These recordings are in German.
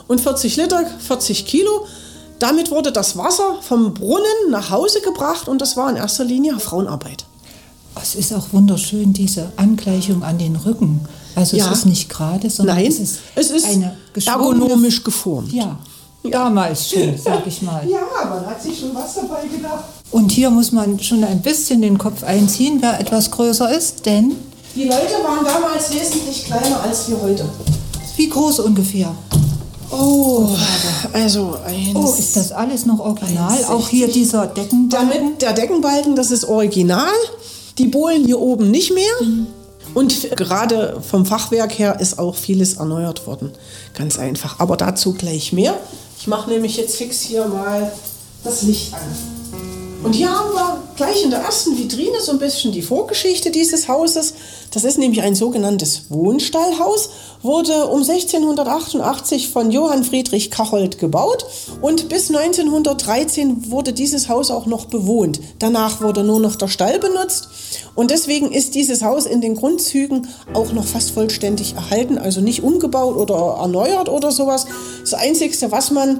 und 40 Liter, 40 Kilo. Damit wurde das Wasser vom Brunnen nach Hause gebracht und das war in erster Linie Frauenarbeit. Es ist auch wunderschön, diese Angleichung an den Rücken. Also es ist nicht gerade, sondern Nein, es ist eine ergonomisch geformt. Ja, damals schon, sag ich mal. Ja, man hat sich schon was dabei gedacht. Und hier muss man schon ein bisschen den Kopf einziehen, wer etwas größer ist, denn... Die Leute waren damals wesentlich kleiner als wir heute. Wie groß ungefähr? Oh, also ist das alles noch original? Auch hier dieser Deckenbalken? Der Deckenbalken, das ist original. Die Bohlen hier oben nicht mehr. Und gerade vom Fachwerk her ist auch vieles erneuert worden. Ganz einfach. Aber dazu gleich mehr. Ich mache nämlich jetzt fix hier mal das Licht an. Und hier haben wir gleich in der ersten Vitrine so ein bisschen die Vorgeschichte dieses Hauses. Das ist nämlich ein sogenanntes Wohnstallhaus, wurde um 1688 von Johann Friedrich Kachold gebaut und bis 1913 wurde dieses Haus auch noch bewohnt. Danach wurde nur noch der Stall benutzt und deswegen ist dieses Haus in den Grundzügen auch noch fast vollständig erhalten, also nicht umgebaut oder erneuert oder sowas. Das Einzige, was man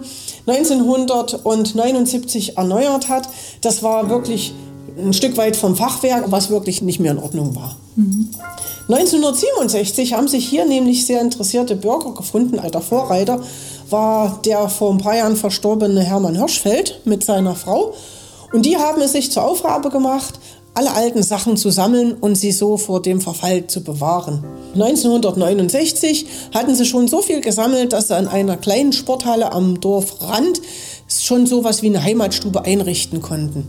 1979 erneuert hat, das war wirklich ein Stück weit vom Fachwerk, was wirklich nicht mehr in Ordnung war. 1967 haben sich hier nämlich sehr interessierte Bürger gefunden. Alter Vorreiter war der vor ein paar Jahren verstorbene Hermann Hirschfeld mit seiner Frau. Und die haben es sich zur Aufgabe gemacht, alle alten Sachen zu sammeln und sie so vor dem Verfall zu bewahren. 1969 hatten sie schon so viel gesammelt, dass sie an einer kleinen Sporthalle am Dorfrand schon sowas wie eine Heimatstube einrichten konnten.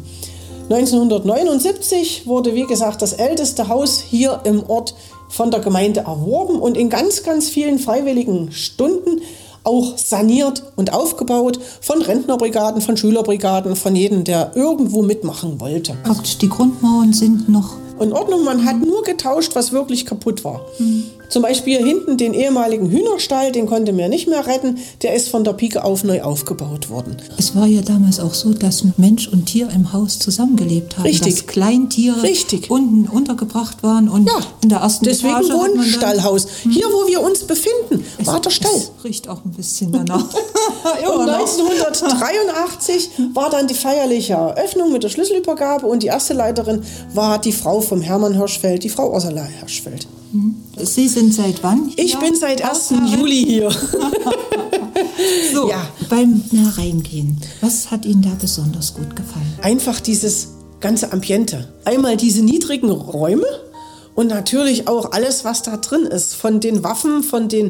1979 wurde, wie gesagt, das älteste Haus hier im Ort von der Gemeinde erworben und in ganz, ganz vielen freiwilligen Stunden auch saniert und aufgebaut von Rentnerbrigaden, von Schülerbrigaden, von jedem, der irgendwo mitmachen wollte. Praktisch die Grundmauern sind noch in Ordnung, man hat nur getauscht, was wirklich kaputt war. Zum Beispiel hinten den ehemaligen Hühnerstall, den konnte man nicht mehr retten, der ist von der Pike auf neu aufgebaut worden. Es war ja damals auch so, dass Mensch und Tier im Haus zusammengelebt haben. Richtig. Dass Kleintiere unten untergebracht waren und in der ersten deswegen Etage Wohnstallhaus. Hier, wo wir uns befinden, war der Stall. Es riecht auch ein bisschen danach. Und 1983 war dann die feierliche Eröffnung mit der Schlüsselübergabe und die erste Leiterin war die Frau vom Hermann Hirschfeld, die Frau Ursula Hirschfeld. Sie sind seit wann hier? Ich bin seit 1. Juli hier. So, beim Hereingehen, was hat Ihnen da besonders gut gefallen? Einfach dieses ganze Ambiente. Einmal diese niedrigen Räume und natürlich auch alles, was da drin ist. Von den Waffen,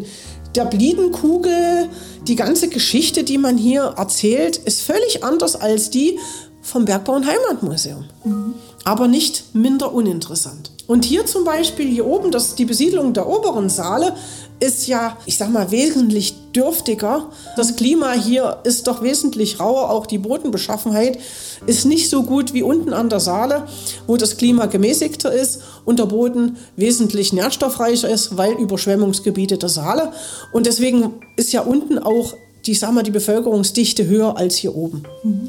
der Bliedenkugel, die ganze Geschichte, die man hier erzählt, ist völlig anders als die vom Bergbau- und Heimatmuseum. Aber nicht minder uninteressant. Und hier zum Beispiel, hier oben, die Besiedlung der oberen Saale ist ja, ich sag mal, wesentlich dürftiger. Das Klima hier ist doch wesentlich rauer, auch die Bodenbeschaffenheit ist nicht so gut wie unten an der Saale, wo das Klima gemäßigter ist und der Boden wesentlich nährstoffreicher ist, weil Überschwemmungsgebiete der Saale. Und deswegen ist ja unten auch die Bevölkerungsdichte höher als hier oben.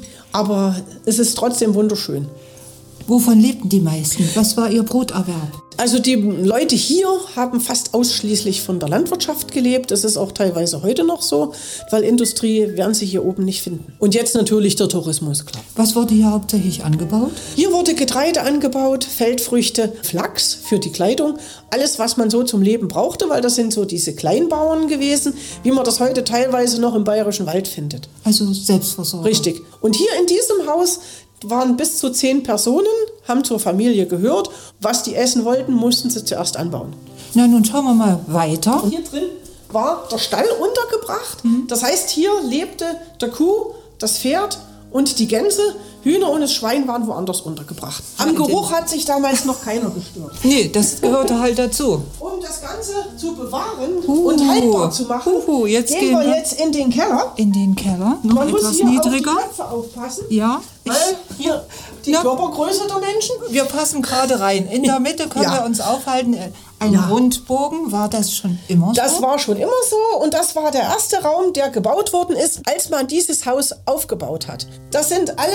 Aber es ist trotzdem wunderschön. Wovon lebten die meisten? Was war ihr Broterwerb? Also die Leute hier haben fast ausschließlich von der Landwirtschaft gelebt. Das ist auch teilweise heute noch so, weil Industrie werden sie hier oben nicht finden. Und jetzt natürlich der Tourismus, klar. Was wurde hier hauptsächlich angebaut? Hier wurde Getreide angebaut, Feldfrüchte, Flachs für die Kleidung. Alles, was man so zum Leben brauchte, weil das sind so diese Kleinbauern gewesen, wie man das heute teilweise noch im Bayerischen Wald findet. Also Selbstversorgung. Richtig. Und hier in diesem Haus waren bis zu 10 Personen, haben zur Familie gehört. Was die essen wollten, mussten sie zuerst anbauen. Na, nun schauen wir mal weiter. Hier drin war der Stall untergebracht. Das heißt, hier lebte der Kuh, das Pferd und die Gänse. Hühner und das Schwein waren woanders untergebracht. Am Geruch hat sich damals noch keiner gestört. Nee, das gehörte halt dazu. Um das Ganze zu bewahren und haltbar zu machen, jetzt gehen wir jetzt in den Keller. In den Keller, noch Man etwas muss hier niedriger. auf die Köpfe aufpassen. Ja. Weil hier die Körpergröße der Menschen. Wir passen gerade rein. In der Mitte können wir uns aufhalten. Ein Rundbogen, war das schon immer so? Das war schon immer so und das war der erste Raum, der gebaut worden ist, als man dieses Haus aufgebaut hat. Das sind alles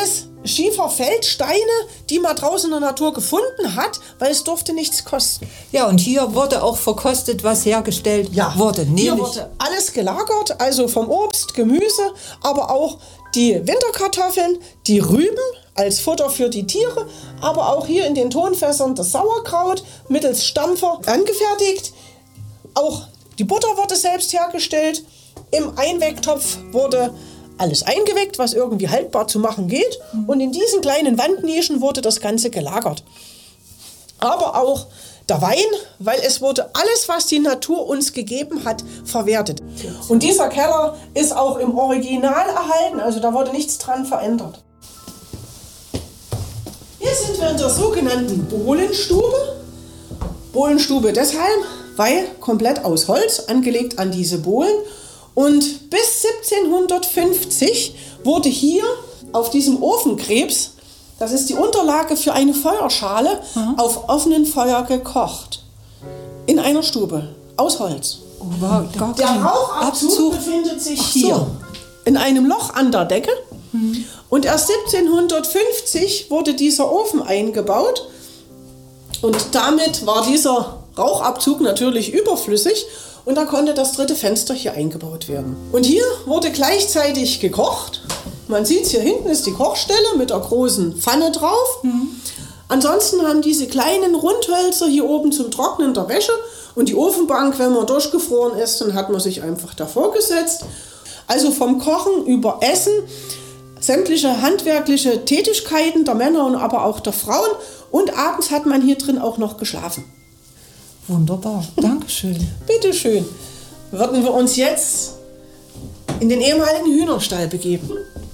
Schieferfeldsteine, die man draußen in der Natur gefunden hat, weil es durfte nichts kosten. Ja, und hier wurde auch verkostet, was hergestellt wurde. Hier wurde alles gelagert, also vom Obst, Gemüse, aber auch die Winterkartoffeln, die Rüben als Futter für die Tiere, aber auch hier in den Tonfässern das Sauerkraut mittels Stampfer angefertigt. Auch die Butter wurde selbst hergestellt. Im Einwegtopf wurde alles eingeweckt, was irgendwie haltbar zu machen geht. Und in diesen kleinen Wandnischen wurde das Ganze gelagert. Aber auch der Wein, weil es wurde alles, was die Natur uns gegeben hat, verwertet. Und dieser Keller ist auch im Original erhalten, also da wurde nichts dran verändert. Hier sind wir in der sogenannten Bohlenstube. Bohlenstube deshalb, weil komplett aus Holz, angelegt an diese Bohlen. Und bis 1750 wurde hier auf diesem Ofenkrebs, das ist die Unterlage für eine Feuerschale, auf offenem Feuer gekocht. In einer Stube, aus Holz. Oh, wow, der Rauchabzug befindet sich hier, in einem Loch an der Decke. Und erst 1750 wurde dieser Ofen eingebaut. Und damit war dieser Rauchabzug natürlich überflüssig. Und da konnte das dritte Fenster hier eingebaut werden. Und hier wurde gleichzeitig gekocht. Man sieht es, hier hinten ist die Kochstelle mit der großen Pfanne drauf. Ansonsten haben diese kleinen Rundhölzer hier oben zum Trocknen der Wäsche. Und die Ofenbank, wenn man durchgefroren ist, dann hat man sich einfach davor gesetzt. Also vom Kochen über Essen, sämtliche handwerkliche Tätigkeiten der Männer und aber auch der Frauen. Und abends hat man hier drin auch noch geschlafen. Wunderbar, Dankeschön. Bitteschön. Würden wir uns jetzt in den ehemaligen Hühnerstall begeben.